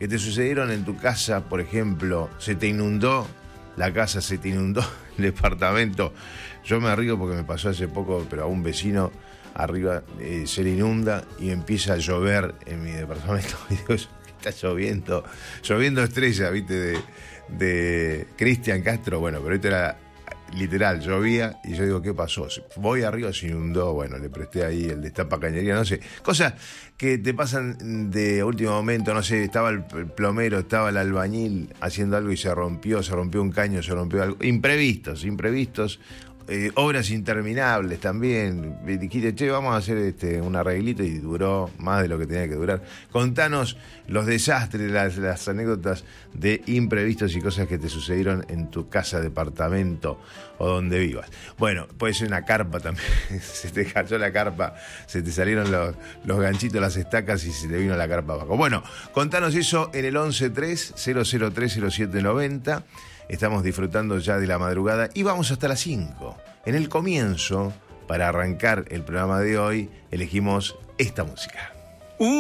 que te sucedieron en tu casa, por ejemplo, se te inundó la casa, se te inundó el departamento. Yo me río porque me pasó hace poco, pero a un vecino arriba se le inunda y empieza a llover en mi departamento. Y digo, está lloviendo estrella, ¿viste? De Cristian Castro. Bueno, pero esto era literal, llovía y yo digo, ¿qué pasó? Voy arriba, se inundó. Bueno, le presté ahí el destapa cañería, no sé. Cosas que te pasan de último momento, no sé, estaba el plomero, estaba el albañil haciendo algo y se rompió un caño, se rompió algo. Imprevistos. Obras interminables también. Dijiste, che, vamos a hacer un arreglito y duró más de lo que tenía que durar. Contanos los desastres, las anécdotas de imprevistos y cosas que te sucedieron en tu casa, departamento o donde vivas. Bueno, puede ser una carpa también. Se te cayó la carpa, se te salieron los ganchitos, las estacas y se te vino la carpa abajo. Bueno, contanos eso en el 1130030790. Estamos disfrutando ya de la madrugada y vamos hasta las 5. En el comienzo, para arrancar el programa de hoy, elegimos esta música.